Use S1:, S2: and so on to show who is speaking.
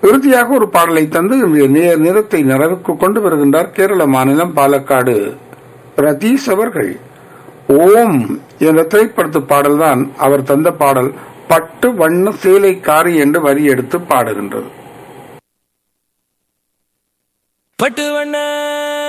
S1: இறுதியாக ஒரு பாடலை தந்து நிறத்தை நிறைவுக்கு கொண்டு வருகின்றார் கேரள மாநிலம் பாலக்காடு ரதீஷ் அவர்கள். ஓம் என்ற திரைப்படத்து பாடல்தான் அவர் தந்த பாடல். பட்டு வண்ண சேலைக்காரி என்று வரி எடுத்து பாடுகின்றது.
S2: பட்டு வண்ண